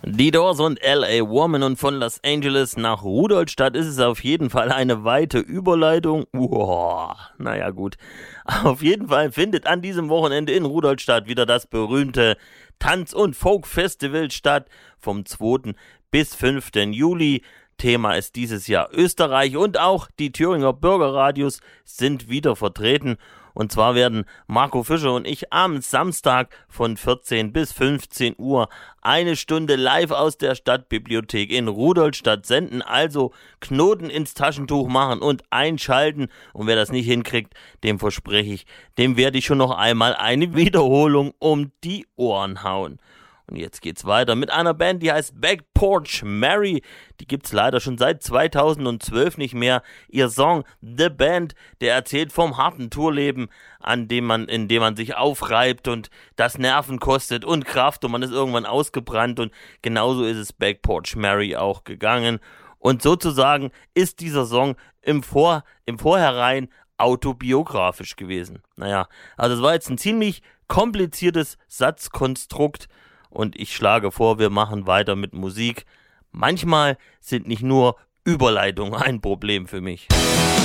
Die Doors und L.A. Woman, und von Los Angeles nach Rudolstadt ist es auf jeden Fall eine weite Überleitung. Naja gut. Auf jeden Fall findet an diesem Wochenende in Rudolstadt wieder das berühmte Tanz- und Folk-Festival statt, vom 2. bis 5. Juli. Thema ist dieses Jahr Österreich, und auch die Thüringer Bürgerradios sind wieder vertreten. Und zwar werden Marco Fischer und ich am Samstag von 14 bis 15 Uhr eine Stunde live aus der Stadtbibliothek in Rudolstadt senden. Also Knoten ins Taschentuch machen und einschalten. Und wer das nicht hinkriegt, dem verspreche ich, dem werde ich schon noch einmal eine Wiederholung um die Ohren hauen. Und jetzt geht's weiter mit einer Band, die heißt Back Porch Mary. Die gibt's leider schon seit 2012 nicht mehr. Ihr Song The Band, der erzählt vom harten Tourleben, in dem man sich aufreibt und das Nerven kostet und Kraft, und man ist irgendwann ausgebrannt, und genauso ist es Back Porch Mary auch gegangen. Und sozusagen ist dieser Song im Vorhinein autobiografisch gewesen. Naja, also es war jetzt ein ziemlich kompliziertes Satzkonstrukt. Und ich schlage vor, wir machen weiter mit Musik. Manchmal sind nicht nur Überleitungen ein Problem für mich.